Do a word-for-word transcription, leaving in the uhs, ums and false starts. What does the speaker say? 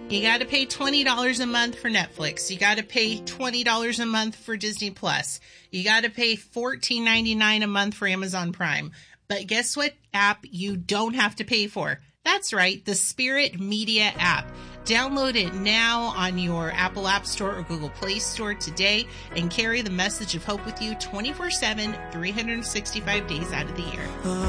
You got to pay twenty dollars a month for Netflix. You got to pay twenty dollars a month for Disney Plus. You got to pay fourteen ninety-nine a month for Amazon Prime. But guess what app you don't have to pay for? That's right, the Spirit Media app. Download it now on your Apple App Store or Google Play Store today and carry the message of hope with you twenty-four seven, three hundred sixty-five days out of the year.